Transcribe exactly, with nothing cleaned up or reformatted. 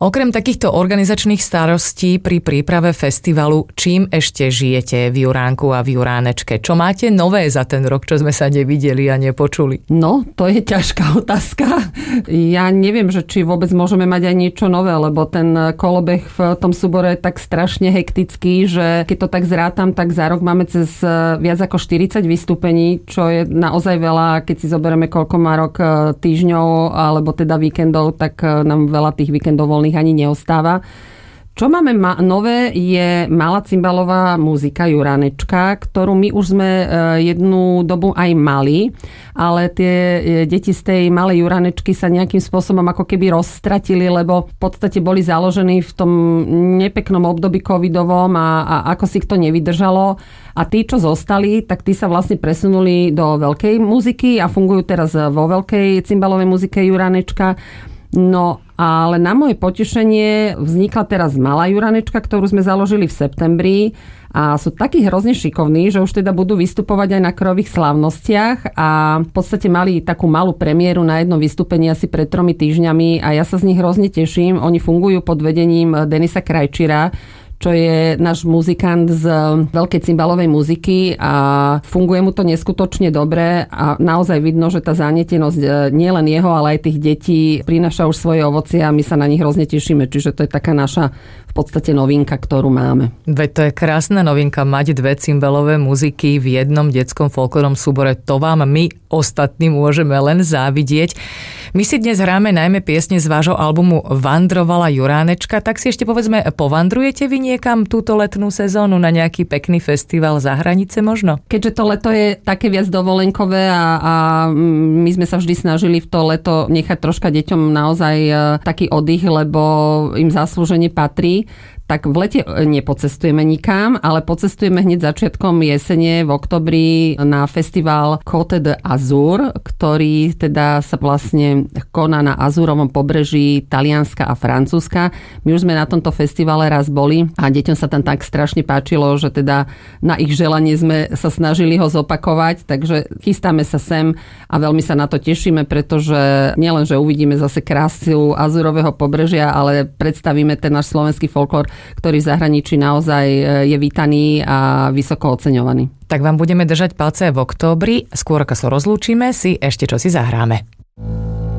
Okrem takýchto organizačných starostí pri príprave festivalu, čím ešte žijete v Juránku a v Juránečke? Čo máte nové za ten rok, čo sme sa nevideli a nepočuli? No, to je ťažká otázka. Ja neviem, že či vôbec môžeme mať aj niečo nové, lebo ten kolobeh v tom súbore je tak strašne hektický, že keď to tak zrátam, tak za rok máme cez viac ako štyridsať vystúpení, čo je naozaj veľa. Keď si zoberieme, koľko má rok týždňov alebo teda víkendov, tak nám veľa tých víkendov voľných ani neostáva. Čo máme ma- nové je malá cymbalová muzika Juránečka, ktorú my už sme jednu dobu aj mali, ale tie deti z tej malej Juránečky sa nejakým spôsobom ako keby rozstratili, lebo v podstate boli založení v tom nepeknom období covidovom a, a ako si to nevydržalo. A tí, čo zostali, tak tí sa vlastne presunuli do veľkej muziky a fungujú teraz vo veľkej cymbalovej muzike Juránečka. No, ale na moje potešenie vznikla teraz malá Juránečka, ktorú sme založili v septembri a sú takí hrozne šikovní, že už teda budú vystupovať aj na krajových slávnostiach a v podstate mali takú malú premiéru na jednom vystúpení asi pred tromi týždňami a ja sa z nich hrozne teším. Oni fungujú pod vedením Denisa Krajčíra, čo je náš muzikant z veľkej cymbalovej muziky a funguje mu to neskutočne dobre a naozaj vidno, že tá zanietenosť nielen jeho, ale aj tých detí prináša už svoje ovocie a my sa na nich hrozne tešíme. Čiže to je taká naša v podstate novinka, ktorú máme. Veď to je krásna novinka mať dve cymbalové muziky v jednom detskom folklórnom súbore. To vám my ostatní môžeme len závidieť. My si dnes hráme najmä piesne z vášho albumu Vandrovala Juránečka, tak si ešte povedzme, povandrujete vy niekam túto letnú sezónu na nejaký pekný festival za hranice možno? Keďže to leto je také viac dovolenkové a, a my sme sa vždy snažili v to leto nechať troška deťom naozaj taký oddych, lebo im zaslúžene patrí, tak v lete nepocestujeme nikam, ale pocestujeme hneď začiatkom jesene v oktobri na festival Côte d'Azur, ktorý teda sa vlastne koná na Azúrovom pobreží Talianska a Francúzska. My už sme na tomto festivale raz boli a deťom sa tam tak strašne páčilo, že teda na ich želanie sme sa snažili ho zopakovať, takže chystáme sa sem a veľmi sa na to tešíme, pretože nielen, že uvidíme zase krásu Azúrového pobrežia, ale predstavíme ten náš slovenský folklór, ktorý v zahraničí naozaj je vítaný a vysoko oceňovaný. Tak vám budeme držať palce v októbri. Skôr ako sa rozlúčime, si ešte čo si zahráme.